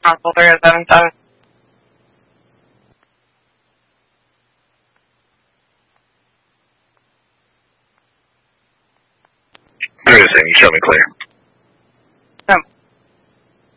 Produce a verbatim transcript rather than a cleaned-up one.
Console three oh seven seven. three oh seven, you show me clear.